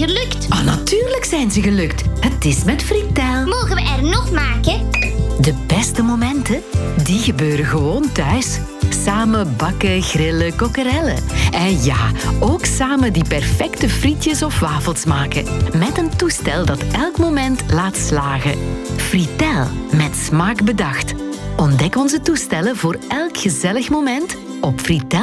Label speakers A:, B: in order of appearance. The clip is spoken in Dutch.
A: gelukt.
B: Ah, natuurlijk zijn ze gelukt. Het is met Fritel.
A: Mogen we er nog maken?
B: De beste momenten, die gebeuren gewoon thuis. Samen bakken, grillen, kokkerellen. En ja, ook samen die perfecte frietjes of wafels maken. Met een toestel dat elk moment laat slagen. Fritel, met smaak bedacht. Ontdek onze toestellen voor elk gezellig moment op fritel.